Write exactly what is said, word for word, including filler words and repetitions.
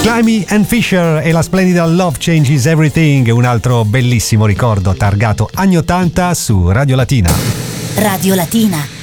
Climby and Fisher e la splendida Love Changes Everything, un altro bellissimo ricordo targato anni ottanta su Radio Latina. Radio Latina.